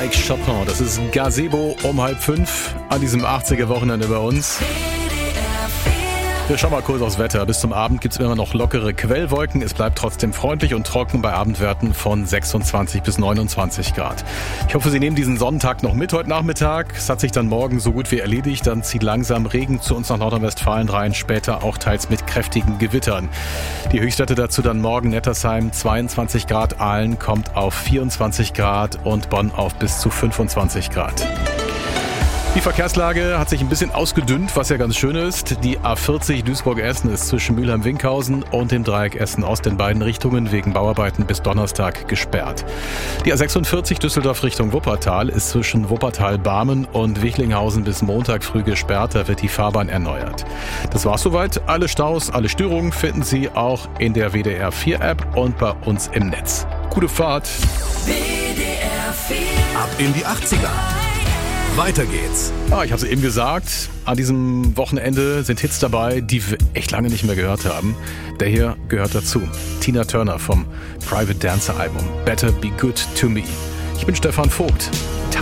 like Chopin. Das ist Gazebo um 4:30 an diesem 80er-Wochenende bei uns. Wir schauen mal kurz aufs Wetter. Bis zum Abend gibt es immer noch lockere Quellwolken. Es bleibt trotzdem freundlich und trocken bei Abendwerten von 26 bis 29 Grad. Ich hoffe, Sie nehmen diesen Sonntag noch mit heute Nachmittag. Es hat sich dann morgen so gut wie erledigt. Dann zieht langsam Regen zu uns nach Nordrhein-Westfalen rein. Später auch teils mit kräftigen Gewittern. Die Höchstwerte dazu dann morgen Nettersheim 22 Grad. Aalen kommt auf 24 Grad und Bonn auf bis zu 25 Grad. Die Verkehrslage hat sich ein bisschen ausgedünnt, was ja ganz schön ist. Die A40 Duisburg-Essen ist zwischen Mülheim-Winkhausen und dem Dreieck Essen aus den beiden Richtungen wegen Bauarbeiten bis Donnerstag gesperrt. Die A46 Düsseldorf Richtung Wuppertal ist zwischen Wuppertal-Barmen und Wichlinghausen bis Montag früh gesperrt. Da wird die Fahrbahn erneuert. Das war's soweit. Alle Staus, alle Störungen finden Sie auch in der WDR 4 App und bei uns im Netz. Gute Fahrt. WDR 4. Ab in die 80er. Weiter geht's. Ich habe es eben gesagt, an diesem Wochenende sind Hits dabei, die wir echt lange nicht mehr gehört haben. Der hier gehört dazu. Tina Turner vom Private Dancer Album Better Be Good To Me. Ich bin Stefan Vogt.